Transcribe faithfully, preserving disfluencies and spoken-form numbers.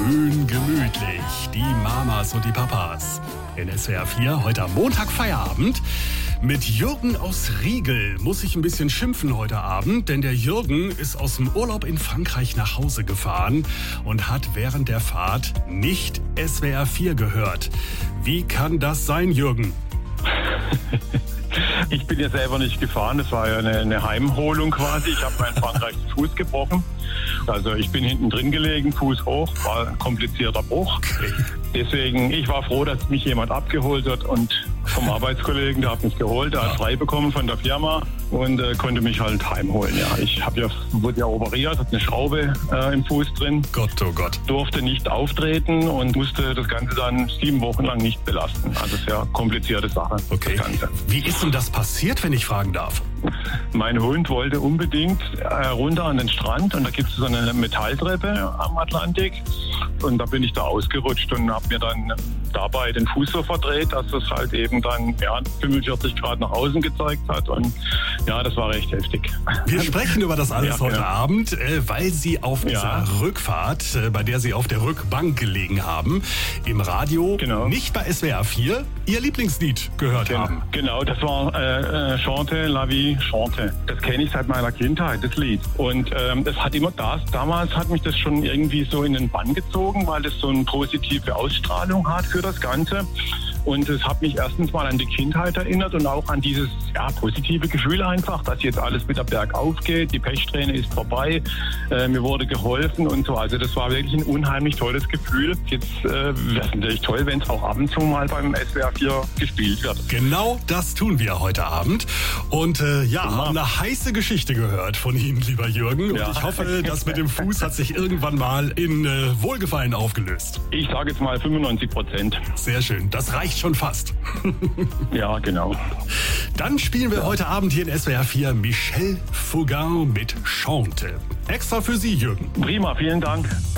Schön gemütlich, die Mamas und die Papas. In S W R vier, heute am Montag Feierabend. Mit Jürgen aus Riegel muss ich ein bisschen schimpfen heute Abend, denn der Jürgen ist aus dem Urlaub in Frankreich nach Hause gefahren und hat während der Fahrt nicht S W R vier gehört. Wie kann das sein, Jürgen? Ich bin ja selber nicht gefahren, das war ja eine, eine Heimholung quasi. Ich habe meinen Frankreich den Fuß gebrochen. Also ich bin hinten drin gelegen, Fuß hoch, war ein komplizierter Bruch. Okay. Deswegen, ich war froh, dass mich jemand abgeholt hat und vom Arbeitskollegen, der hat mich geholt, der hat frei bekommen von der Firma und äh, konnte mich halt heimholen. Ja, ich hab ja, wurde ja operiert, hatte eine Schraube äh, im Fuß drin. Gott, oh Gott. Durfte nicht auftreten und musste das Ganze dann sieben Wochen lang nicht belasten. Also sehr komplizierte Sache. Okay. Das Ganze. Wie ist denn das passiert, wenn ich fragen darf? Mein Hund wollte unbedingt äh, runter an den Strand und da gibt es so eine Metalltreppe am Atlantik und da bin ich da ausgerutscht und habe mir dann dabei den Fuß so verdreht, dass es halt eben dann ja, fünfundvierzig Grad nach außen gezeigt hat und ja, das war recht heftig. Wir sprechen über das alles Ja, heute ja. Abend, äh, weil Sie auf dieser Ja. Rückfahrt, äh, bei der Sie auf der Rückbank gelegen haben, im Radio, Genau. nicht bei S W R vier, Ihr Lieblingslied gehört Gen- haben. Genau, das war äh, äh, Chante la vie chante. Das kenne ich seit meiner Kindheit, das Lied. Und ähm, es hat immer das, damals hat mich das schon irgendwie so in den Bann gezogen, weil es so eine positive Ausstrahlung hat für das Ganze. Und es hat mich erstens mal an die Kindheit erinnert und auch an dieses ja, positive Gefühl einfach, dass jetzt alles wieder bergauf geht, die Pechsträhne ist vorbei, äh, mir wurde geholfen und so. Also das war wirklich ein unheimlich tolles Gefühl. Jetzt äh, wäre es natürlich toll, wenn es auch ab und zu mal beim S W R vier gespielt wird. Genau das tun wir heute Abend. Und äh, ja, Prima. haben eine heiße Geschichte gehört von Ihnen, lieber Jürgen. Und Ja. ich hoffe, das mit dem Fuß hat sich irgendwann mal in äh, Wohlgefallen aufgelöst. Ich sage jetzt mal fünfundneunzig Prozent. Sehr schön, das reicht schon fast. Ja, genau. Dann spielen wir heute Abend hier in S W R vier Michel Fugain mit Chante. Extra für Sie, Jürgen. Prima, vielen Dank.